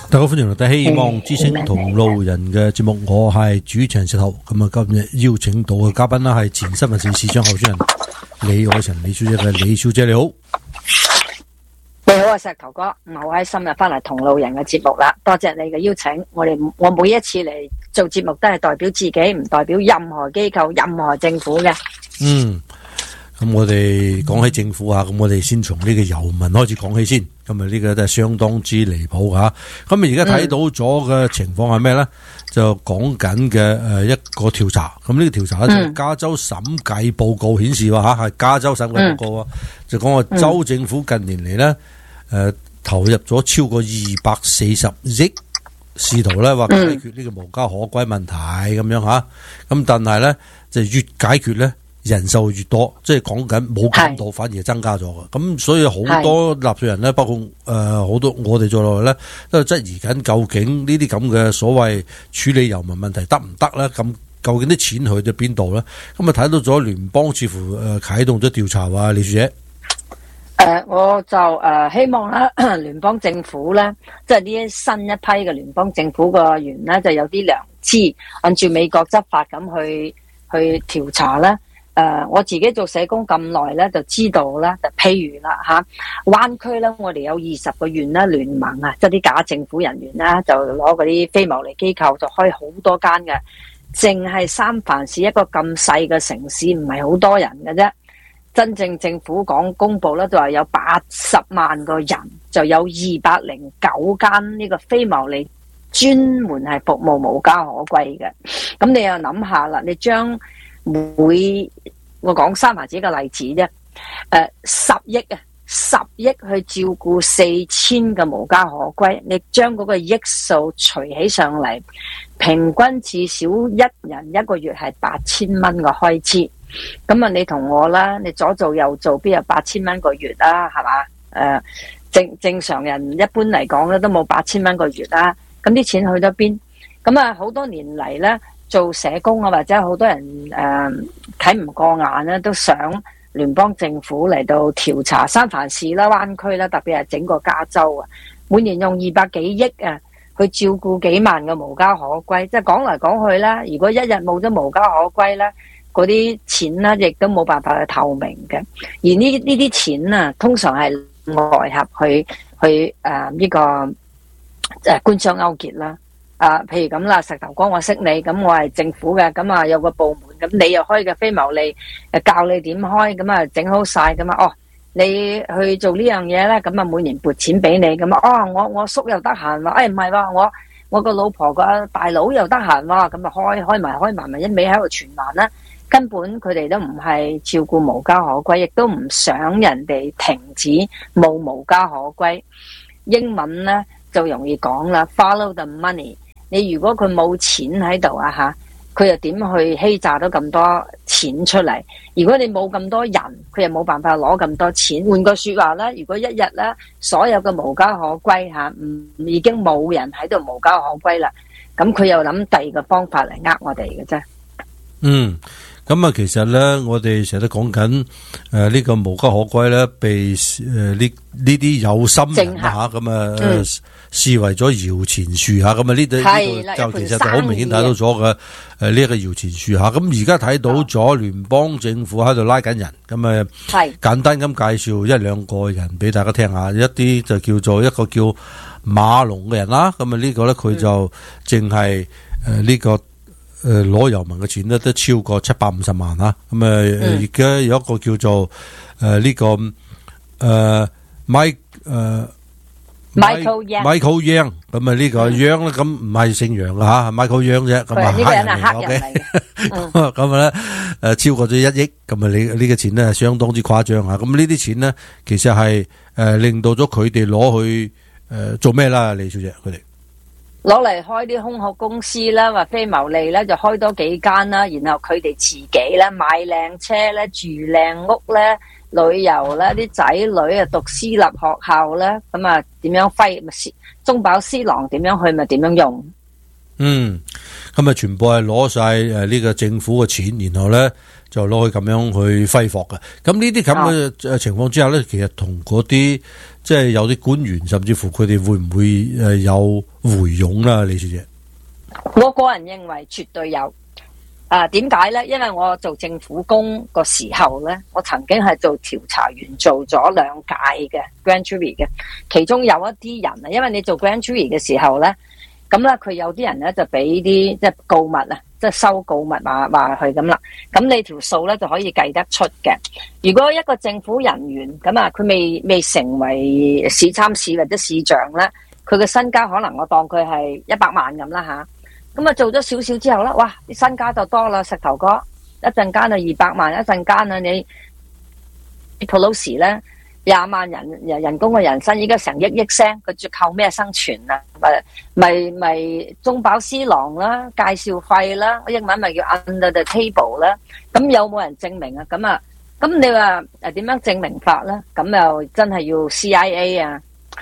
大家歡迎嚟到希望之聲同路人嘅節目，我係主持人石頭。咁啊，今日邀請到嘅嘉賓啦係前新聞市市長候選人李愛晨李小姐嘅李小姐，你好。 你好啊，石頭哥，好開心啊，翻嚟同路人嘅節目啦，多謝你嘅邀請。我每一次嚟做節目都係代表自己，唔代表任何機構、任何政府嘅。 咁我哋講起政府啊，咁我哋先從呢個遊民開始講起先。咁啊，呢個都係相當之離譜吓。咁啊，而家睇到咗嘅情況係咩咧？就講緊嘅一個調查。咁呢個調查咧就係加州審計報告顯示話吓，係加州審計報告啊，就講話州政府近年嚟咧，投入咗超過240億，試圖咧話解決呢個無家可歸問題咁樣吓。咁但係咧就越解決咧，人數越多，即係講緊冇減到，反而係增加咗嘅。咁所以好多納稅人咧，包括好多我哋在內咧，都係質疑緊究竟呢啲咁嘅所謂處理遊民問題得唔得咧？咁究竟啲錢去咗邊度咧？咁啊睇到咗聯邦似乎啟動咗調查啊，李小姐。 我就希望咧，聯邦政府咧，即係呢啲新一批嘅聯邦政府個員咧，就有啲良知，按照美國執法咁去調查咧。我自己做社工咁耐咧，就知道咧，就譬如啦嚇，灣區咧，我哋有20個縣啦，聯盟啊，即係啲假政府人員啦，就攞嗰啲非牟利機構就開好多間嘅，淨係三藩市一個咁細嘅城市，唔係好多人嘅啫。真正政府公佈咧，就係有80萬個人，就有209間呢個非牟利專門係服務無家可歸嘅。咁你又諗下啦，你將我講三藩市嘅例子啫，10億去照顧4000個無家可歸，你將嗰個億數除起上嚟，平均至少一人一個月係8000蚊個開支。咁啊，你同我啦，你左做右做，邊有8000蚊個月啦，係嘛？正常人一般嚟講咧，都冇8000蚊個月啦。咁啲錢去咗邊？咁啊，好多年嚟咧，做社工啊，或者好多人睇唔過眼咧，都想聯邦政府嚟到調查三藩市啦、灣區啦，特別係整個加州啊，每年用200幾億啊，去照顧幾萬個無家可歸。即係講嚟講去啦，如果一日冇咗無家可歸咧，嗰啲錢咧亦都冇辦法去透明嘅。而呢啲錢啊，通常係外合去呢個官商勾結啦。譬如咁啦，石頭哥，我識你，咁我係政府嘅，咁啊有個部門，咁你又開嘅非牟利，教你點開，咁啊整好晒咁啊，你去做呢樣嘢咧，咁啊每年撥錢俾你，咁啊，我叔又得閒喎，唔係喎，我個老婆個大佬又得閒喎，咁啊開埋咪一味喺度傳聞啦，根本佢哋都唔係照顧無家可歸，亦都唔想人哋停止冇無家可歸。英文咧就容易講啦 ，follow the money。你如果佢冇錢喺度啊吓，佢又點去欺詐到咁多錢出嚟？如果你冇咁多人，佢又冇辦法攞咁多錢。換句說話咧，如果一日咧所有嘅無家可歸吓，已經冇人喺度無家可歸啦，咁佢又諗第二個方法嚟呃我哋嘅啫。 咁啊，其實咧，我哋成日都講緊呢個無家可歸咧，被呢啲有心人吓咁啊視為咗搖錢樹吓，咁啊呢度就其實就好明顯睇到咗嘅呢一個搖錢樹吓。咁而家睇到咗聯邦政府喺度拉緊人，咁啊簡單咁介紹1-2個人俾大家聽下，一啲就叫做一個叫馬龍嘅人啦。咁啊呢個咧佢就淨係呢個攞遊民嘅錢咧都超過750萬啦。咁而家有一個叫做呢個Michael Yang， 咁啊呢個 Yang 咧，咁唔係姓楊嘅吓，Michael Yang 啫，咁啊黑人嚟嘅，咁啊咧超過咗1億，咁啊呢個錢咧係相當之誇張吓。咁呢啲錢咧其實係令到咗佢哋攞去做咩啦，李小姐佢哋攞嚟開啲空殼公司啦，或非牟利咧就開多幾間啦，然後佢哋自己咧買靚車咧，住靚屋咧。旅遊咧，啲仔女啊讀私立學校咧，咁啊點樣揮中飽私囊點樣去咪點樣用？ 咁啊全部係攞晒呢個政府嘅錢，然後咧就攞去咁樣去揮霍嘅。咁呢啲咁嘅情況之下咧，其實同嗰啲即係有啲官員，甚至乎佢哋會唔會有回佣啦？李小姐， 我個人認為絕對有。點解咧？因為我做政府工個時候咧，我曾經係做調查員，做咗2屆嘅 grand jury 嘅。其中有一啲人啊，因為你做 grand jury 嘅時候咧，咁咧佢有啲人咧就俾啲即係告密啊，即係收告密話佢咁啦。咁你條數咧就可以計得出嘅。如果一個政府人員咁啊，佢未成為市參事或者市長咧，佢嘅身家可能我當佢係100萬咁啦吓。咁啊做咗少少之後啦，哇！身家就多啦，石頭哥一陣間就200萬，一陣間啊你 Pelosi 咧20萬人工嘅人生，依家成億聲，佢仲靠咩生存啊？咪中飽私囊啦，介紹費啦，英文咪叫 under the table 啦。咁有冇人證明啊？咁你話點樣證明法咧？咁又真係要 CIA 啊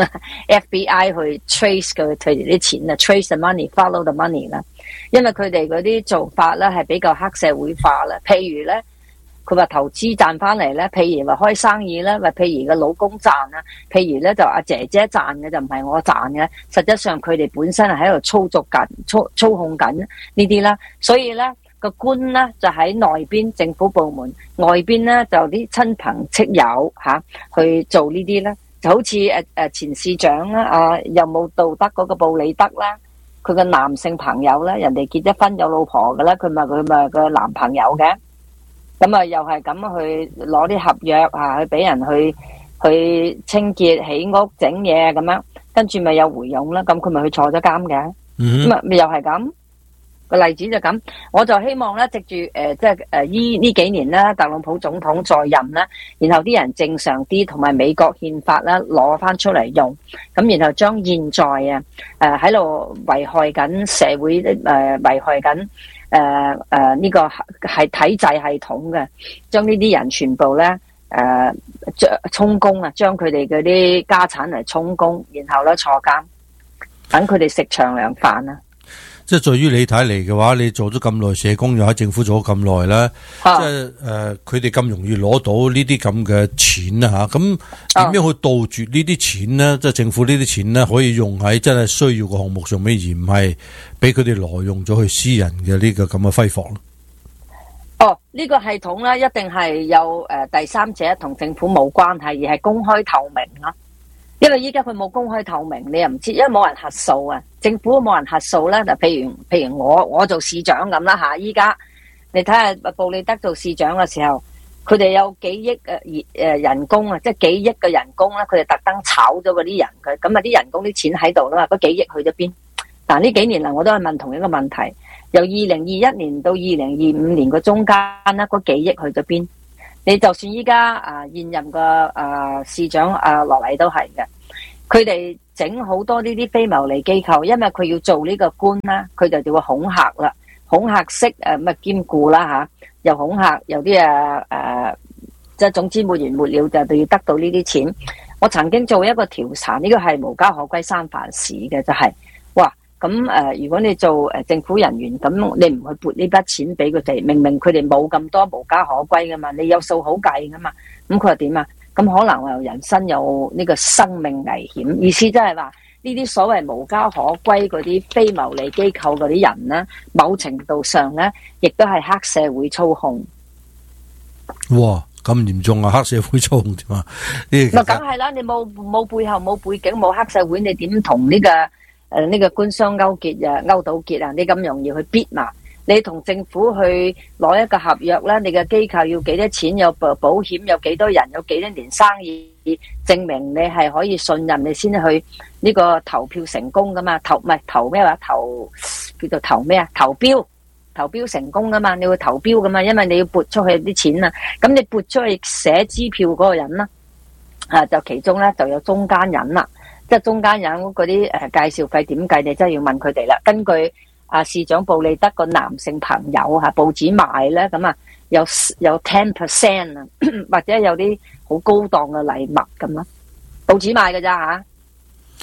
FBI 去 trace 佢哋啲錢啊 ，trace the money，follow the money 啦。因為佢哋嗰啲做法咧係比較黑社會化啦。譬如咧，佢話投資賺翻嚟咧，譬如話開生意咧，或譬如個老公賺啊，譬如咧就阿姐姐賺嘅就唔係我賺嘅。實際上佢哋本身係喺度操控緊呢啲啦。所以咧個官咧就喺內邊政府部門，外邊咧就啲親朋戚友去做呢啲咧。就好似前市長啦，又冇道德嗰個布里德啦，佢個男性朋友咧，人哋結咗婚有老婆嘅啦，佢咪個男朋友嘅，咁啊又係咁去攞啲合約去俾人去清潔起屋整嘢咁樣，跟住咪有回佣啦，咁佢咪去坐咗監嘅，咁啊咪又係咁。個例子就咁，我就希望咧，藉住呢幾年咧，特朗普總統在任啦，然後啲人正常啲，同埋美國憲法咧攞翻出嚟用，咁然後將現在喺度危害緊社會危害緊呢個係體制系統嘅，將呢啲人全部咧充公啊，將佢哋嗰啲家產嚟充公，然後咧坐監，等佢哋食長糧飯啊！ 即係在於你睇嚟嘅話，你做咗咁耐社工，又喺政府做咗咁耐啦，即係佢哋咁容易攞到呢啲咁嘅錢啊嚇，咁點樣去杜絕呢啲錢呢？即係政府呢啲錢呢，可以用喺真係需要嘅項目上面，而唔係俾佢哋挪用咗去私人嘅呢個咁嘅揮霍咯。 呢個系統咧一定係有第三者同政府冇關係，而係公開透明咯。因為依家佢冇公開透明，你又唔知，因為冇人核數啊，政府都冇人核數咧。就譬如我做市長咁啦吓，依家你睇下布里德做市長嘅時候，佢哋有幾億人工啊，即係幾億嘅人工啦，佢哋特登炒咗嗰啲人佢，咁啊啲人工啲錢喺度啦嘛，嗰幾億去咗邊？但呢幾年嚟我都係問同一個問題，由2021年到2025年個中間啦，嗰幾億去咗邊？你就算依家現任嘅市長羅禮都係嘅，佢哋整好多呢啲非牟利機構，因為佢要做呢個官啦，佢就叫恐嚇啦，恐嚇式乜兼顧啦嚇，又恐嚇，有啲即係總之沒完沒了就要得到呢啲錢。我曾經做一個調查，呢個係無家可歸三藩市嘅，就係哇咁如果你做政府人員，咁你唔去撥呢筆錢俾佢哋，明明佢哋冇咁多無家可歸噶嘛，你有數好計噶嘛，咁佢話點啊？咁可能有人身有呢個生命危險，意思即係話呢啲所謂無家可歸嗰啲非牟利機構嗰啲人呢，某程度上呢，亦都係黑社會操控。 哇！咁嚴重啊，黑社會操控點啊？ 咪梗係啦，你冇背後冇背景冇黑社會，你點同呢個官商勾結勾到結啊？你咁容易去逼嘛？你同政府去攞一個合約咧，你嘅機構要幾多錢？有保險，有幾多人？有幾多年生意？證明你係可以信任，你先去呢個投票成功噶嘛？投咩話？叫做投咩啊？投標成功噶嘛？你會投標噶嘛？因為你要撥出去啲錢啊。咁你撥出去寫支票嗰個人啦，就其中咧就有中間人啦。即係中間人嗰啲介紹費點計，你真係要問佢哋啦。根據市長布利德個男性朋友報紙賣咧，咁有 10% 啊，或者有啲好高檔嘅禮物咁啦，報紙賣㗎咋嚇。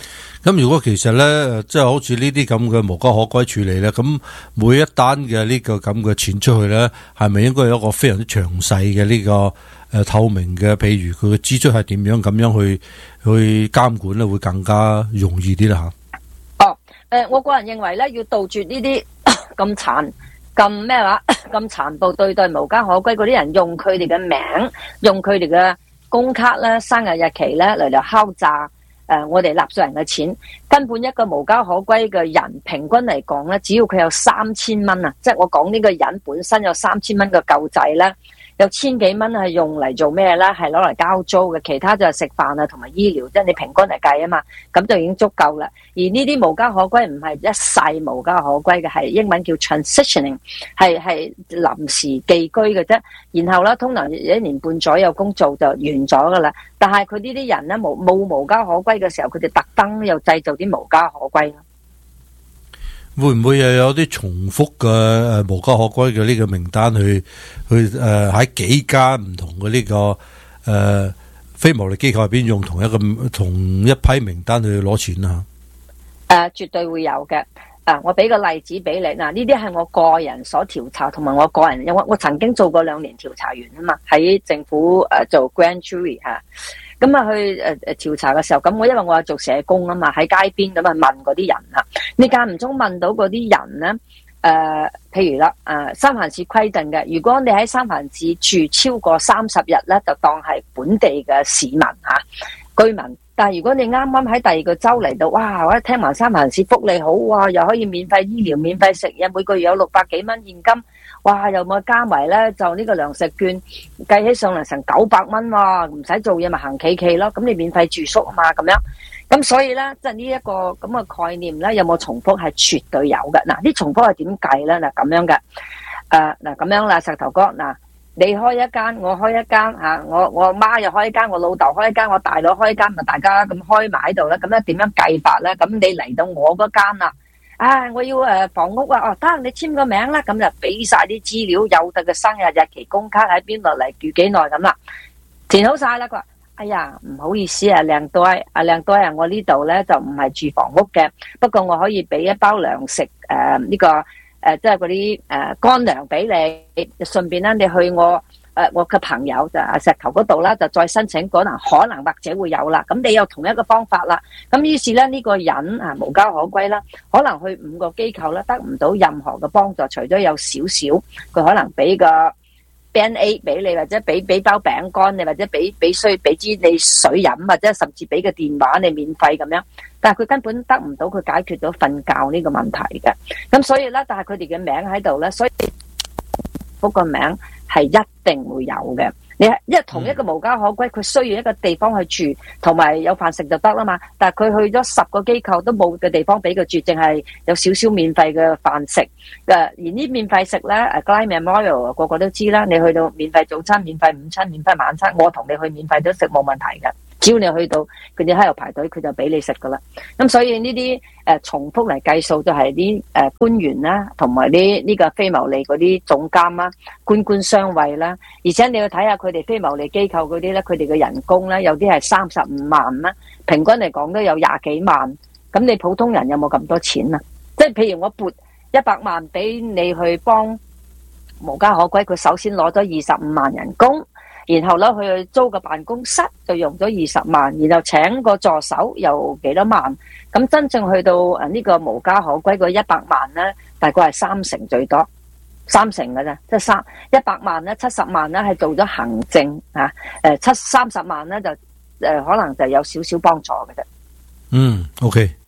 咁如果其實咧，即係好似呢啲咁嘅無家可歸處理咧，咁每一單嘅呢個咁嘅錢出去咧，係咪應該有一個非常之詳細嘅呢個透明嘅，譬如佢嘅支出係點樣咁樣去監管咧，會更加容易啲啦吓。 我個人認為咧，要杜絕呢啲咁咩話咁殘暴對待無家可歸嗰啲人，用佢哋嘅名，用佢哋嘅工卡咧、生日日期咧嚟到敲詐我哋納稅人嘅錢。根本一個無家可歸嘅人，平均嚟講咧，只要佢有3000蚊啊，即係我講呢個人本身有3000蚊嘅救濟咧，有千幾蚊係用嚟做咩咧？係攞嚟交租嘅，其他就係食飯啊同埋醫療，即係你平均嚟計啊嘛，咁就已經足夠啦。而呢啲無家可歸唔係一世無家可歸嘅，係英文叫 transitioning， 係臨時寄居嘅啫。然後咧，通常1年半左右工做就完咗噶啦。但係佢呢啲人咧冇無家可歸嘅時候，佢哋特登又製造啲無家可歸咯。 會唔會又有啲重複嘅無家可歸嘅呢個名單去喺幾間唔同嘅呢個非牟利機構入邊用同一批名單去攞錢啊？ 絕對會有嘅。我俾個例子俾你嗱，呢啲係我個人所調查，同埋我個人，因為我曾經做過2年調查員啊嘛，喺政府做 grand jury 嚇。咁去調查嘅時候，咁因為我係做社工啊嘛，喺街邊咁問嗰啲人啊，你間唔中問到嗰啲人咧，譬如啦，三藩市規定嘅，如果你喺三藩市住超過30日咧，就當係本地嘅市民居民。但係如果你啱啱喺第二個州嚟到，哇！我一聽埋三藩市福利好，哇！又可以免費醫療、免費食嘢，每個月有600幾蚊現金，哇！又冇加埋咧，就呢個糧食券計起上嚟成900蚊喎，唔使做嘢咪行企企咯。咁你免費住宿啊嘛，咁樣。咁所以咧，即係呢一個咁嘅概念咧，有冇重複係絕對有嘅。嗱，啲重複係點計咧？嗱，咁樣嘅，嗱咁樣啦，石頭哥嗱。你開一間，我開一間吓，我媽又開一間，我老豆開一間，我大佬開一間，咪大家咁開埋喺度咧。咁咧點樣計法咧？咁你嚟到我嗰間啦，我要房屋啊，得你簽個名啦，咁就俾晒啲資料，有得嘅生日日期、工卡喺邊度嚟，住幾耐咁啦，填好晒啦。佢話：哎呀，唔好意思啊，靚多啊，我呢度咧就唔係住房屋嘅，不過我可以俾一包糧食呢個。即係嗰啲乾糧俾你，順便咧你去我嘅朋友就石頭嗰度啦，就再申請可能或者會有啦。咁你有同一個方法啦。咁於是咧呢個人無家可歸啦，可能去5個機構咧得唔到任何嘅幫助，除咗有少少，佢可能俾個 Band-Aid 俾你，或者俾包餅乾你，或者俾支你水飲，或者甚至俾個電話你免費咁樣。但係佢根本得唔到佢解決到瞓覺呢個問題嘅，咁所以咧，但係佢哋嘅名喺度咧，所以嗰個名係一定會有嘅。你因為同一個無家可歸，佢需要一個地方去住，同埋有飯食就得啦嘛。但係佢去咗10個機構都冇嘅地方俾佢住，淨係有少少免費嘅飯食。而呢免費食咧，Guy Memorial 個個都知啦。你去到免費早餐、免費午餐、免費晚餐，我同你去免費都食冇問題嘅。只要你去到佢哋喺度排隊，佢就俾你食噶啦。咁所以呢啲重複嚟計數，就係啲官員啦，同埋呢個非牟利嗰啲總監啦、官相衛啦。而且你要睇下佢哋非牟利機構嗰啲咧，佢哋嘅人工咧，有啲係35萬啦，平均嚟講都有20幾萬。咁你普通人有冇咁多錢啊？即係譬如我撥100萬俾你去幫無家可歸，佢首先攞咗25萬人工。然後咧，佢去租個辦公室就用咗20萬，然後請個助手又幾多萬，咁真正去到呢個無家可歸嗰100萬咧，大概係30%最多，30%嘅啫，即係100萬咧，70萬咧係做咗行政啊，30萬咧就可能就有少少幫助嘅啫。 OK。